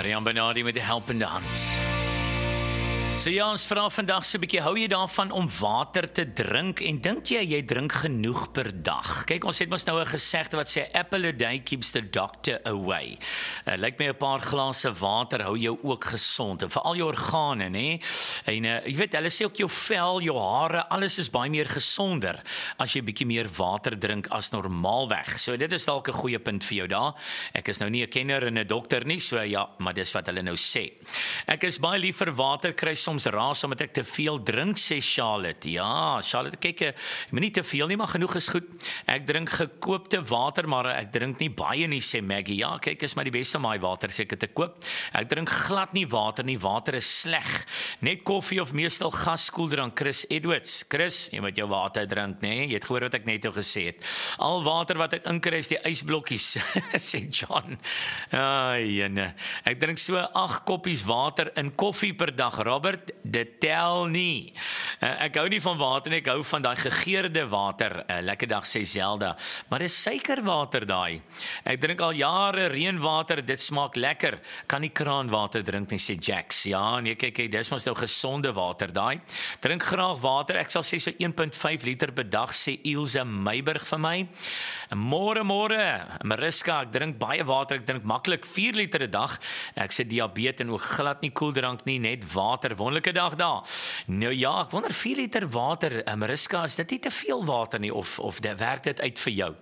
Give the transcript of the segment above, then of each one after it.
Marian Benadi met die helpende hand. So ja, ons vra vandag so 'n bietjie, hou jy daarvan om water te drink en dink jy drink genoeg per dag? Kyk, ons het mos nou 'n gesegde wat sê apple a day keeps the doctor away. Lyk my 'n paar glase water hou jou ook gesond en veral jou organe, nê? En jy weet, hulle sê ook jou vel, jou hare, alles is baie meer gesonder as jy bietjie meer water drink as normaalweg. So dit is dalk 'n goeie punt vir jou daar. Ek is nou nie 'n kenner en 'n dokter nie, so ja, maar dis wat hulle nou sê. Ek is baie lief vir water, kry soms raas omdat ek te veel drink, sê Charlotte. Ja, Charlotte, kyk, jy moet nie te veel nie, maar genoeg is goed. Ek drink gekoopte water, maar ek drink nie baie nie, sê Maggie. Ja, kyk, is maar die beste my water seker te koop. Ek drink glad nie water nie, water is sleg. Net koffie of meestal gaskoeldrank, Chris Edwards. Chris, jy moet jou water drink, nee? Jy het gehoor wat ek net gesê het. Al water wat ek inkry is die ysblokkies, sê John. Jene. Ek drink so 8 koppies water in koffie per dag, Robert. Dit tel nie. Ek hou nie van water nie, ek hou van daai gegeurde water. Lekker dag, sê Zelda. Maar dis suikerwater daai. Ek drink al jare reënwater, dit smaak lekker. Kan nie kraanwater drink nie, sê Jax. Ja, nee, kyk, dis mos nou gesonde water daai. Drink graag water, ek sal sê so 1.5 liter per dag, sê Ilse Meiburg vir my. Môre, Mariska, ek drink baie water, ek drink maklik 4 liter 'n dag. Ek sê diabetes en ook glad nie koeldrank nie, net water. Wonderlike dag daar. Nou ja, ek wonder 4 liter water, Mariska, is dit nie te veel water nie, of werk dit uit vir jou?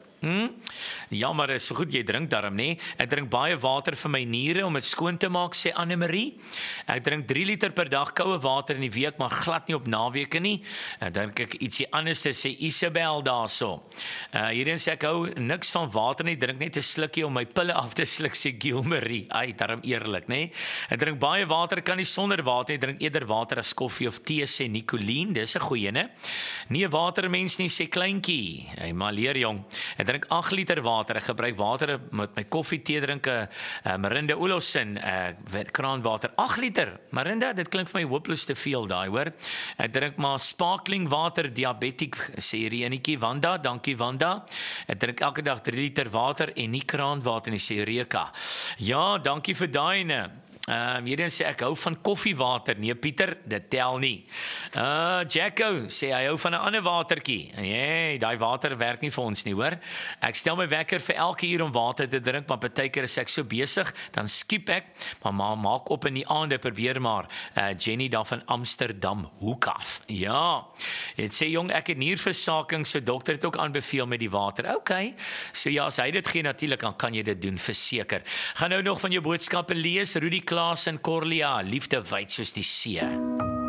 Ja, maar is so goed, jy drink daarom, nee. Ek drink baie water vir my niere om dit skoon te maak, sê Annemarie. Ek drink 3 liter per dag koue water in die week, maar glad nie op naweke nie. Dan drink ek ietsie anders, te sê Isabel daarso. Hierin sê ek hou niks van water nie, drink net 'n slukkie om my pille af te sluk, sê Gilmarie. Daarom eerlik, nee. Ek drink baie water, kan nie sonder water, ek drink eerder water as koffie of tee, sê Nicoline. Dis 'n goeie, né? Nie watermens nie, sê Kleintjie. Hy maar leer jong. Ek drink 8 liter water, ek gebruik water met my koffie, tee drinke, Marinda Olofsen, kraanwater, 8 liter, Marinda, dit klink vir my hopeloos te veel daai, hoor. Ek drink maar sparkling water, diabetiek, sê hierdie enetjie, Wanda, dankie Wanda. Ek drink elke dag 3 liter water en nie kraanwater nie, sê Reka. Ja, dankie vir daai. Hierin sê ek hou van koffiewater. Nee Pieter, dit tel nie. Jacko sê hy hou van 'n ander watertjie. Nee, daai water werk nie vir ons nie, hoor. Ek stel my wekker vir elke uur om water te drink, maar partykeer is ek so besig, dan skiep ek, maar maak op in die aande, probeer maar. Jenny daar van Amsterdam hoek af. Ja, dit sê jong, ek het nierversaking, so dokter het ook aanbeveel met die water. Okay, so ja, as hy dit gee natuurlik, dan kan jy dit doen, verseker. Gaan nou nog van jou boodskappe lees, Rudy Klaas en Corlia, liefde wyd soos die see.